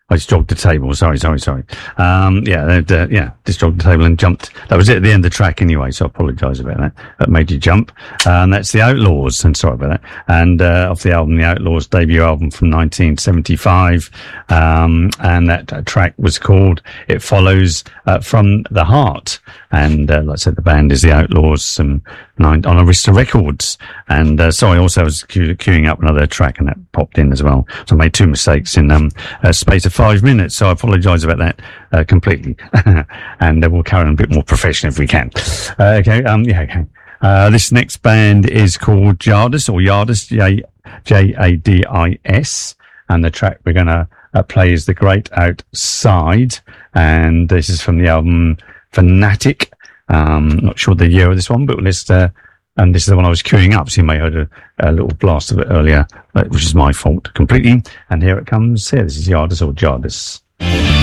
I just jogged the table. Sorry. Just jogged the table and jumped. That was it at the end of the track anyway, so I apologise about that. That made you jump. And that's The Outlaws, and sorry about that. And off the album, The Outlaws, debut album from 1975. And that track was called It Follows From the Heart. And like I said, the band is The Outlaws on Arista Records. And I also was queuing up another track, and that popped in as well. So I made two mistakes in a space of 5 minutes. So I apologise about that completely. And we'll carry on a bit more professional if we can. Okay. This next band is called Jadis, or Jadis, Jadis. And the track we're going to play is The Great Outside. And this is from the album Fanatic. Not sure the year of this one, but let's, and this is the one I was queuing up, so you may have heard a little blast of it earlier, which is my fault completely. And here it comes. Here, this is Jadis, or Jadis.